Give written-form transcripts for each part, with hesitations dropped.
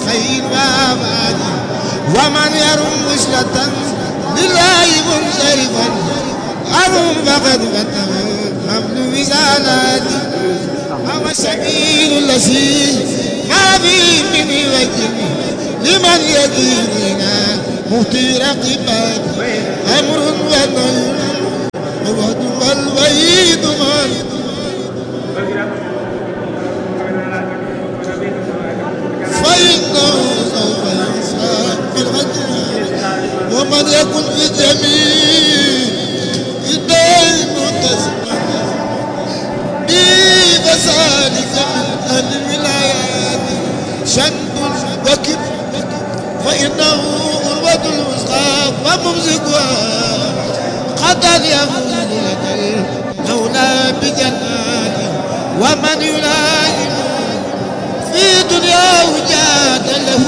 خير وآبادي ومن يرم وصلة لله منصرفا أرم فقد فتح حمل وزالاتي هو السبيل الذي ما فيه من وجه لمن يديننا مهتي رقبات أمر ونهي الوعد والوعيد فإنه سوف يحساب بالغدر ومن يكن في جميع الدين متسما بفسادك من الولايات شن وكب فإنه أروة الوسطى وممسكها قد يفوز لك المولى بجناته ومن يلائم في دنياه جاد له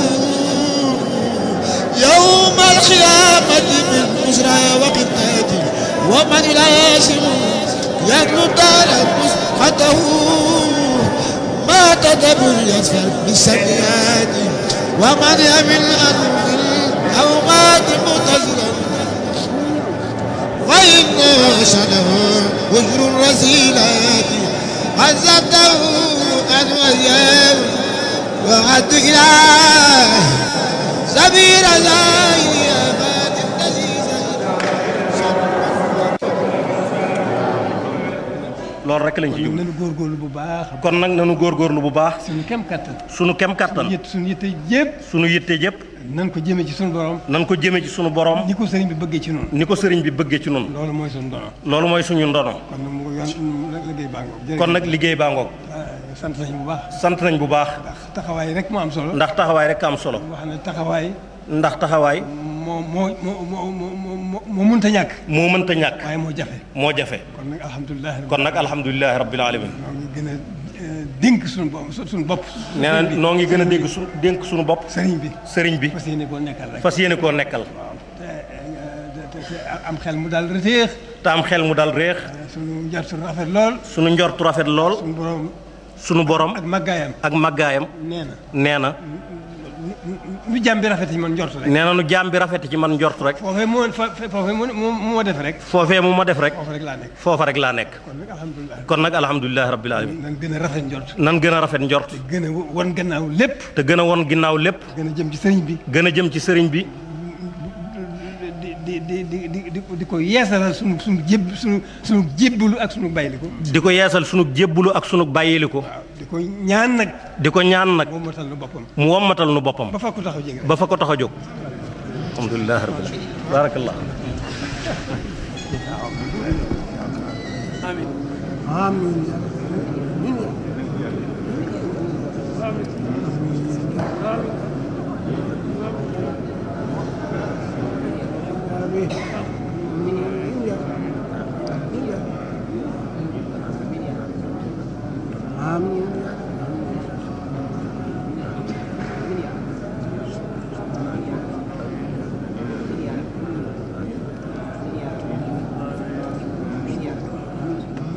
يوم القيامة من بشرى وقتاته ومن يلازم يدلو دار مسحته ما تدبر يسفر بالسيئات ومن يمل أنه أو مات متزلا وإن شنه وجر الرسيلات عزته أن وياه وعد إله سبيل زاهي أباد loolu rek lañ ci jublu nañu góorgóorlu bu baax. kon nag nañu góorgóorlu bu baax. suñu kem kattan. suñu kem kattan. suñu yitte yëpp. suñu yitte yëpp. nan ko jëmee ci suñu borom. nan ko jëmee ci suñu borom. ni ko sëriñ bi bëggee ci noonu. ni ko sëriñ bi bëggee ci noonu. loolu mooy suñu ndono. loolu mooy suñu ndono. kon nag mu liggéey baa ngoog. kon nag liggéey baa ngoog. sant nañ bu baax. sant nañ bu baax. ndax taxawaay rek moo am solo. ndax taxawaay rek am solo. wax ne taxawaay. ndax taxawaay. moo mënta ñàkk. moo mënta ñàkk. waaye moo jafe. moo jafe. kon nag alhamdulilah rabbil alamin. noo ngi gën a dénk suñu bopp. nee na noo ngi gën a dénk suñu bopp. sëriñ bi. fas yéene koo nekkal rek. fas yéene koo nekkal. te am xel mu daal réex. te am xel mu daal réex. suñu njortu rafet lool. suñu njortu rafet lool. suñu borom. ak màggaayam. ak màggaayam. nee na. nu jaam bi rafet ci man njort rek. nee na nu jaam bi rafet ci man njort rek. foofee mu ma def rek. foofee mu ma def rek. foofa rek laa nekk. foofa rek laa nekk. kon nag alhamdulilah rabbil alamin. nan gën a rafet njort. nan gën a rafet njort. te gën a won gannaaw lépp. te gën a won ginnaaw lépp. gën a jëm ci sëriñ bi. gën a jëm ci sëriñ bi. di ko yeesalal sunu jébbalu ak sunu bàyyiliku. di ko yeesal sunu jébbalu ak sunu bàyyiliku. di ko ñaan nag. di ko ñaan nag. mu wommatal nu boppam. mu wommatal nu boppam. ba fa ko tax a jóg. ba fa ko tax a jóg. alhamdulilah rabbil alamin. barakallah. amiin. amiin. amiin.